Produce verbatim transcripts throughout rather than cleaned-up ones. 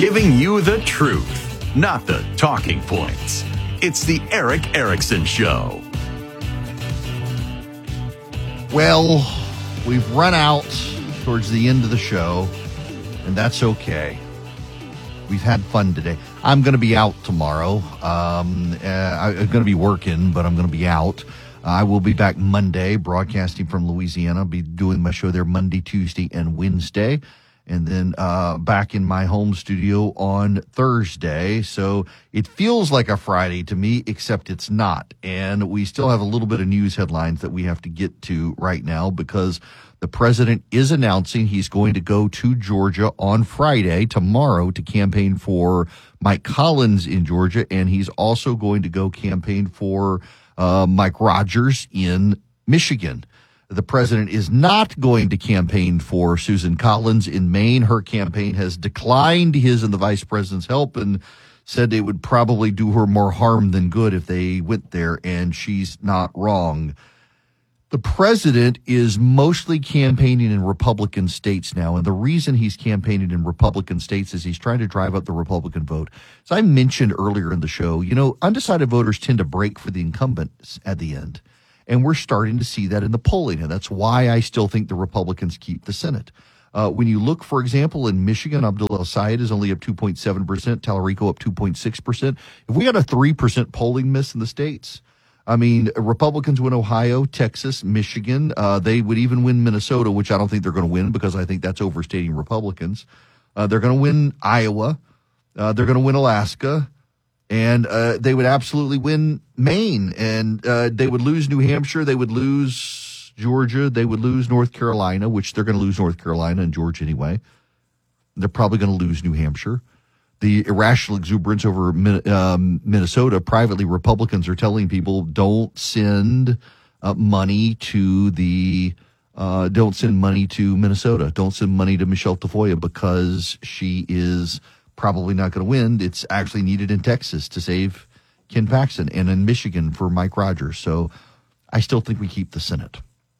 giving you the truth, not the talking points. It's the Erick Erickson Show. Well, we've run out towards the end of the show, and that's okay. We've had fun today. I'm going to be out tomorrow. Um, uh, I'm going to be working, but I'm going to be out. I will be back Monday, broadcasting from Louisiana. I'll be doing my show there Monday, Tuesday, and Wednesday. And then uh, back in my home studio on Thursday. So it feels like a Friday to me, except it's not. And we still have a little bit of news headlines that we have to get to right now because the president is announcing he's going to go to Georgia on Friday, tomorrow, to campaign for Mike Collins in Georgia. And he's also going to go campaign for uh, Mike Rogers in Michigan. The president is not going to campaign for Susan Collins in Maine. Her campaign has declined his and the vice president's help and said it would probably do her more harm than good if they went there, and she's not wrong. The president is mostly campaigning in Republican states now, and the reason he's campaigning in Republican states is he's trying to drive up the Republican vote. As I mentioned earlier in the show, you know, undecided voters tend to break for the incumbents at the end. And we're starting to see that in the polling, and that's why I still think the Republicans keep the Senate. Uh, when you look, for example, in Michigan, Abdul El-Sayed is only up two point seven percent, Talarico up two point six percent. If we had a three percent polling miss in the states, I mean, Republicans win Ohio, Texas, Michigan. Uh, they would even win Minnesota, which I don't think they're going to win because I think that's overstating Republicans. Uh, they're going to win Iowa. Uh, they're going to win Alaska. And uh, they would absolutely win Maine, and uh, they would lose New Hampshire. They would lose Georgia. They would lose North Carolina, which they're going to lose North Carolina and Georgia anyway. They're probably going to lose New Hampshire. The irrational exuberance over um, Minnesota, privately, Republicans are telling people don't send uh, money to the uh, don't send money to Minnesota. Don't send money to Michelle Tafoya because she is probably not going to win. It's actually needed in Texas to save Ken Paxton and in Michigan for Mike Rogers. So I still think we keep the Senate.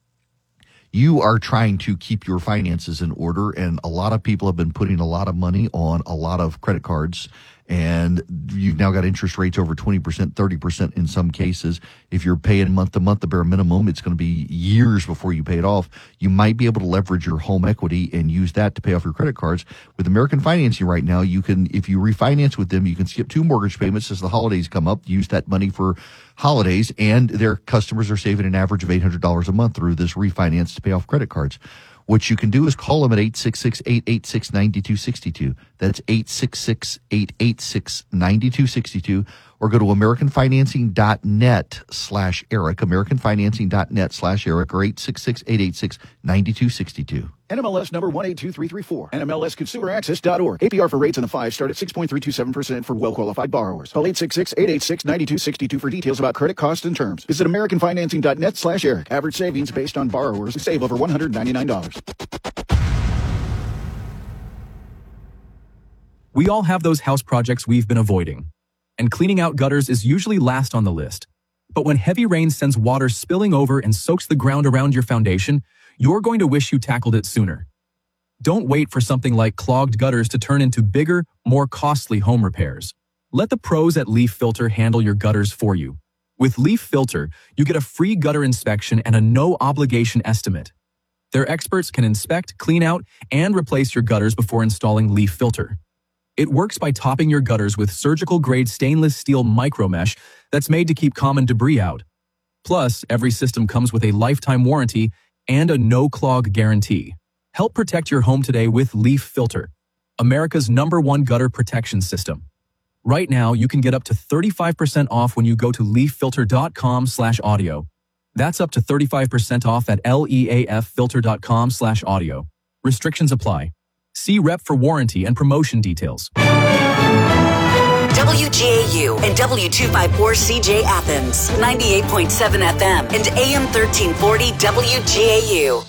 You are trying to keep your finances in order, and a lot of people have been putting a lot of money on a lot of credit cards, and you've now got interest rates over twenty percent, thirty percent in some cases. If you're paying month to month the bare minimum, it's going to be years before you pay it off. You might be able to leverage your home equity and use that to pay off your credit cards. With American Financing right now, you can, if you refinance with them, you can skip two mortgage payments as the holidays come up, use that money for holidays, and their customers are saving an average of eight hundred dollars a month through this refinance to pay off credit cards. What you can do is call them at eight six six, eight eight six, nine two six two. That's eight six six, eight eight six, nine two six two. Or go to americanfinancing.net slash Eric, americanfinancing.net slash Eric, or eight six six, eight eight six, nine two six two. N M L S number one eight two three three four. N M L S consumer access dot org. A P R for rates in the five start at six point three two seven percent for well-qualified borrowers. Call eight six six, eight eight six, nine two six two for details about credit costs and terms. Visit americanfinancing.net slash Eric. Average savings based on borrowers who save over one hundred ninety-nine dollars. We all have those house projects we've been avoiding, and cleaning out gutters is usually last on the list. But when heavy rain sends water spilling over and soaks the ground around your foundation, you're going to wish you tackled it sooner. Don't wait for something like clogged gutters to turn into bigger, more costly home repairs. Let the pros at Leaf Filter handle your gutters for you. With Leaf Filter, you get a free gutter inspection and a no-obligation estimate. Their experts can inspect, clean out, and replace your gutters before installing Leaf Filter. It works by topping your gutters with surgical-grade stainless steel micromesh that's made to keep common debris out. Plus, every system comes with a lifetime warranty and a no-clog guarantee. Help protect your home today with Leaf Filter, America's number one gutter protection system. Right now, you can get up to thirty-five percent off when you go to leaffilter.com slash audio. That's up to thirty-five percent off at leaffilter.com slash audio. Restrictions apply. See rep for warranty and promotion details. W G A U and W two fifty-four C J Athens, ninety-eight point seven F M and A M thirteen forty W G A U.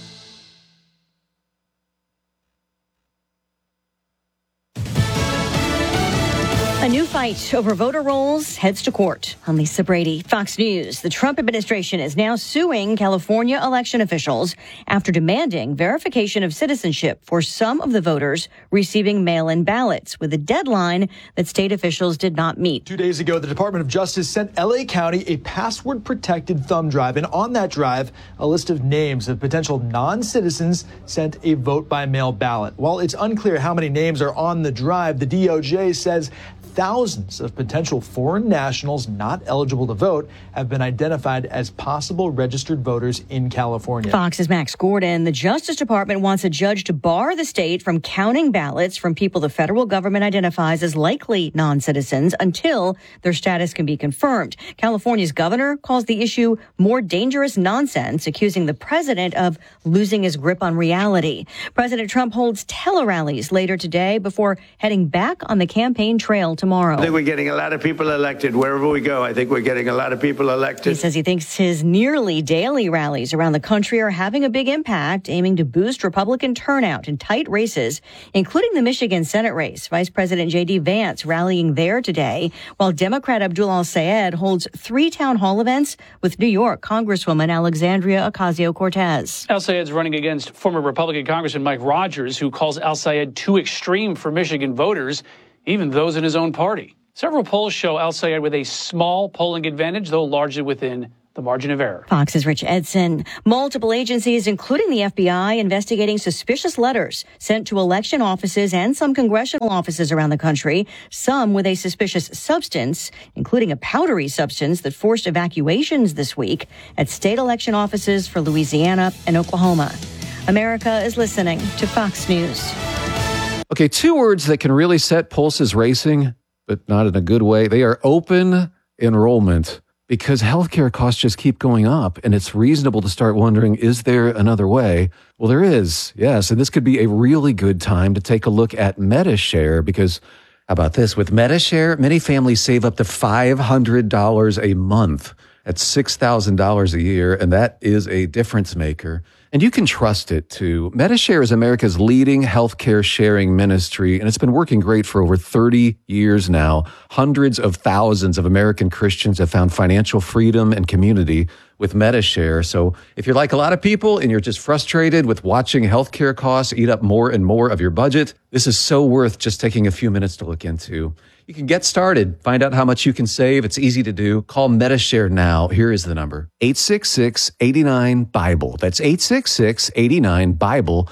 A new fight over voter rolls heads to court. I'm Lisa Brady, Fox News. The Trump administration is now suing California election officials after demanding verification of citizenship for some of the voters receiving mail-in ballots with a deadline that state officials did not meet. Two days ago, the Department of Justice sent L A County a password-protected thumb drive, and on that drive, a list of names of potential non-citizens sent a vote-by-mail ballot. While it's unclear how many names are on the drive, the D O J says thousands of potential foreign nationals not eligible to vote have been identified as possible registered voters in California. Fox's Max Gordon. The Justice Department wants a judge to bar the state from counting ballots from people the federal government identifies as likely non-citizens until their status can be confirmed. California's governor calls the issue more dangerous nonsense, accusing the president of losing his grip on reality. President Trump holds tele-rallies later today before heading back on the campaign trail tomorrow. I think we're getting a lot of people elected wherever we go. I think we're getting a lot of people elected. He says he thinks his nearly daily rallies around the country are having a big impact, aiming to boost Republican turnout in tight races, including the Michigan Senate race. Vice President J D Vance rallying there today, while Democrat Abdul Al-Sayed holds three town hall events with New York Congresswoman Alexandria Ocasio-Cortez. Al-Sayed's running against former Republican Congressman Mike Rogers, who calls Al-Sayed too extreme for Michigan voters, even those in his own party. Several polls show Al-Sayed with a small polling advantage, though largely within the margin of error. Fox's Rich Edson. Multiple agencies, including the F B I, investigating suspicious letters sent to election offices and some congressional offices around the country, some with a suspicious substance, including a powdery substance that forced evacuations this week at state election offices for Louisiana and Oklahoma. America is listening to Fox News. Okay, two words that can really set pulses racing, but not in a good way. They are open enrollment, because healthcare costs just keep going up, and it's reasonable to start wondering, is there another way? Well, there is, yes, and this could be a really good time to take a look at MediShare, because how about this? With MediShare, many families save up to five hundred dollars a month. That's six thousand dollars a year, and that is a difference maker. And you can trust it, too. MediShare is America's leading healthcare sharing ministry, and it's been working great for over thirty years now. Hundreds of thousands of American Christians have found financial freedom and community with MediShare. So if you're like a lot of people and you're just frustrated with watching healthcare costs eat up more and more of your budget, this is so worth just taking a few minutes to look into. You can get started. Find out how much you can save. It's easy to do. Call MediShare now. Here is the number. eight six six, eight nine, Bible. That's eight six six, eight nine, Bible.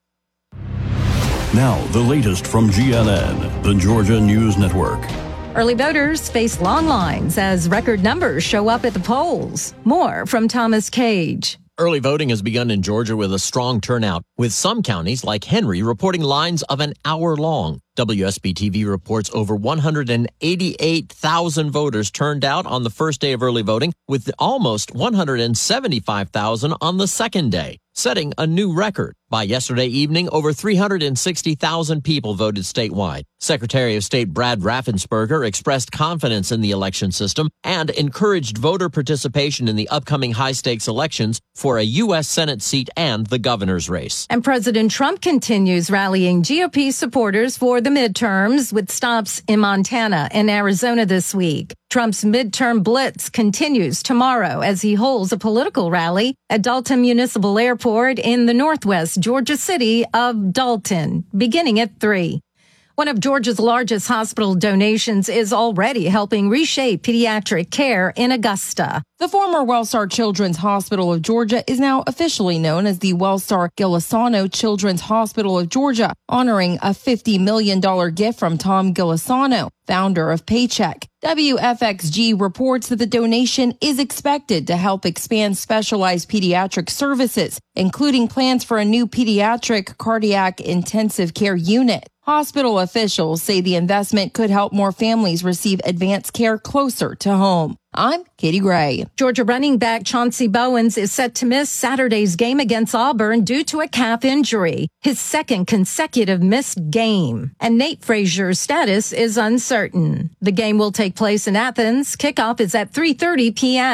Now, the latest from G N N, the Georgia News Network. Early voters face long lines as record numbers show up at the polls. More from Thomas Cage. Early voting has begun in Georgia with a strong turnout, with some counties like Henry reporting lines of an hour long. W S B T V reports over one hundred eighty-eight thousand voters turned out on the first day of early voting, with almost one hundred seventy-five thousand on the second day, setting a new record. By yesterday evening, over three hundred sixty thousand people voted statewide. Secretary of State Brad Raffensperger expressed confidence in the election system and encouraged voter participation in the upcoming high-stakes elections for a U S Senate seat and the governor's race. And President Trump continues rallying G O P supporters for the midterms with stops in Montana and Arizona this week. Trump's midterm blitz continues tomorrow as he holds a political rally at Dalton Municipal Airport in the northwest Georgia city of Dalton, beginning at three. One of Georgia's largest hospital donations is already helping reshape pediatric care in Augusta. The former Wellstar Children's Hospital of Georgia is now officially known as the Wellstar Gilisano Children's Hospital of Georgia, honoring a fifty million dollars gift from Tom Gilisano, founder of Paycheck. W F X G reports that the donation is expected to help expand specialized pediatric services, including plans for a new pediatric cardiac intensive care unit. Hospital officials say the investment could help more families receive advanced care closer to home. I'm Katie Gray. Georgia running back Chauncey Bowens is set to miss Saturday's game against Auburn due to a calf injury, his second consecutive missed game. And Nate Frazier's status is uncertain. The game will take place in Athens. Kickoff is at three thirty p.m.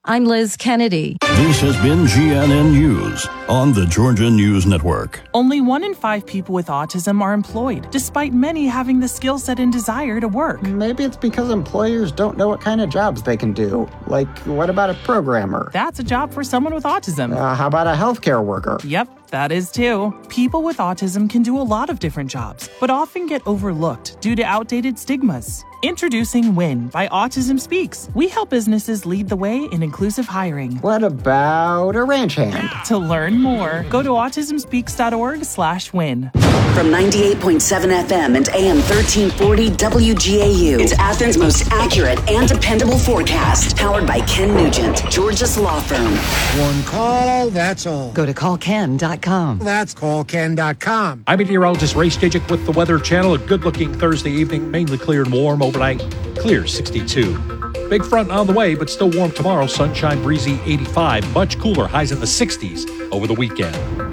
I'm Liz Kennedy. This has been G N N News on the Georgia News Network. Only one in five people with autism are employed, despite many having the skill set and desire to work. Maybe it's because employers don't know what kind of jobs they can do. Like, what about a programmer? That's a job for someone with autism. Uh, how about a healthcare worker? Yep, that is too. People with autism can do a lot of different jobs, but often get overlooked due to outdated stigmas. Introducing WIN by Autism Speaks. We help businesses lead the way in inclusive hiring. What about a ranch hand? To learn more, go to autism speaks dot org slash win. From ninety-eight point seven F M and A M thirteen forty W G A U, it's Athens' most accurate and dependable forecast. Powered by Ken Nugent, Georgia's law firm. One call, that's all. Go to call ken dot com. That's call ken dot com. I'm meteorologist Ray Stajic with the Weather Channel. A good-looking Thursday evening, mainly clear and warm. Overnight, clear sixty-two. Big front on the way, but still warm tomorrow. Sunshine, breezy eighty-five. Much cooler, highs in the sixties over the weekend.